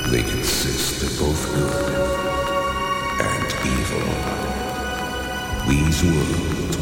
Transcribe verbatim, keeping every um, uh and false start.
They consist of both good and evil. These worlds